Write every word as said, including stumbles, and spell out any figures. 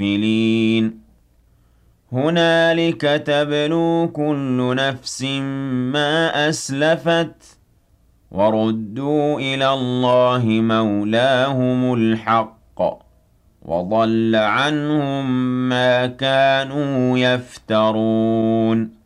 مِلِينَ هُنَالِكَ تَبْلُو كُلُّ نَفْسٍ مَا أَسْلَفَتْ وَرُدُّوا إِلَى اللَّهِ مَوْلَاهُمُ الْحَقِّ وَضَلَّ عَنْهُم مَّا كَانُوا يَفْتَرُونَ